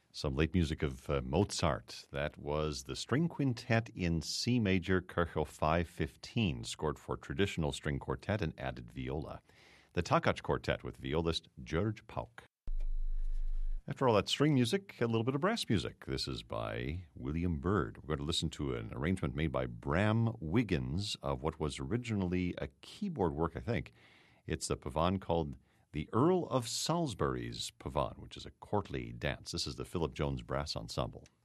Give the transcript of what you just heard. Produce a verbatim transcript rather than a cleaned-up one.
Some late music of uh, Mozart. That was the String Quintet in C major, Kercho five fifteen, scored for traditional string quartet and added viola. The Takach Quartet with violist George Pauk. After all that string music, a little bit of brass music. This is by William Byrd. We're going to listen to an arrangement made by Bram Wiggins of what was originally a keyboard work, I think. It's the pavane called the Earl of Salisbury's Pavane, which is a courtly dance. This is the Philip Jones Brass Ensemble.